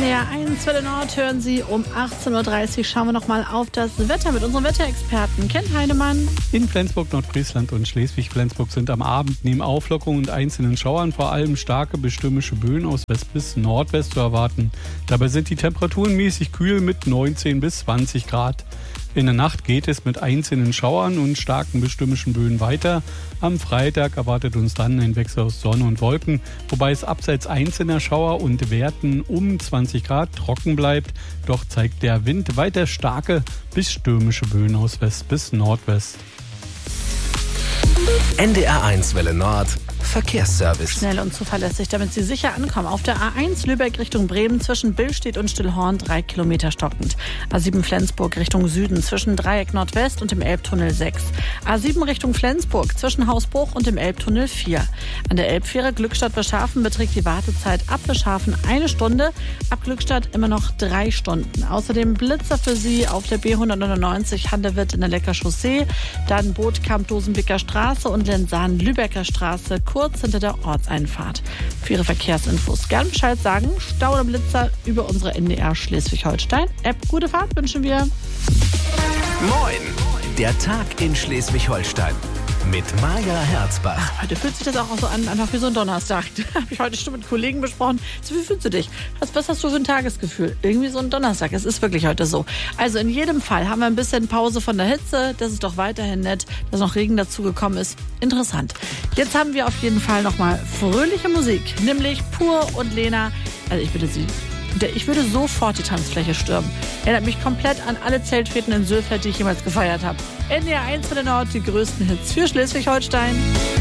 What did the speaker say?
NDR 1 Welle Nord hören Sie um 18.30 Uhr. Schauen wir noch mal auf das Wetter mit unserem Wetterexperten Ken Heinemann. In Flensburg, Nordfriesland und Schleswig-Flensburg sind am Abend neben Auflockerungen und einzelnen Schauern vor allem starke bis stürmische Böen aus West bis Nordwest zu erwarten. Dabei sind die Temperaturen mäßig kühl mit 19 bis 20 Grad. In der Nacht geht es mit einzelnen Schauern und starken bis stürmischen Böen weiter. Am Freitag erwartet uns dann ein Wechsel aus Sonne und Wolken, wobei es abseits einzelner Schauer und Werten um 20 Grad trocken bleibt. Doch zeigt der Wind weiter starke bis stürmische Böen aus West bis Nordwest. NDR 1 Welle Nord Verkehrsservice. Schnell und zuverlässig, damit Sie sicher ankommen. Auf der A1 Lübeck Richtung Bremen zwischen Billstedt und Stillhorn 3 Kilometer stockend. A7 Flensburg Richtung Süden zwischen Dreieck Nordwest und dem Elbtunnel 6. A7 Richtung Flensburg zwischen Hausbruch und dem Elbtunnel 4. An der Elbfähre Glückstadt-Bescharfen beträgt die Wartezeit ab Bescharfen 1 Stunde, ab Glückstadt immer noch 3 Stunden. Außerdem Blitzer für Sie auf der B199 Handewitt in der Lecker Chaussee, dann Bootkamp Dosenbicker Straße und Lensahn-Lübecker Straße kurz hinter der Ortseinfahrt. Für Ihre Verkehrsinfos gern Bescheid sagen. Stau oder Blitzer über unsere NDR Schleswig-Holstein-App. Gute Fahrt wünschen wir. Moin, der Tag in Schleswig-Holstein mit Maja Herzbach. Heute fühlt sich das auch so an, einfach wie so ein Donnerstag. Da habe ich heute schon mit Kollegen besprochen. So, wie fühlst du dich? Was hast du für ein Tagesgefühl? Irgendwie so ein Donnerstag. Es ist wirklich heute so. Also in jedem Fall haben wir ein bisschen Pause von der Hitze. Das ist doch weiterhin nett, dass noch Regen dazugekommen ist. Interessant. Jetzt haben wir auf jeden Fall nochmal fröhliche Musik. Nämlich Pur und Lena. Also ich bitte Sie. Ich würde sofort die Tanzfläche stürmen. Erinnert mich komplett an alle Zeltfäden in Sülfeld, die ich jemals gefeiert habe. NDR 1 Welle Nord, die größten Hits für Schleswig-Holstein.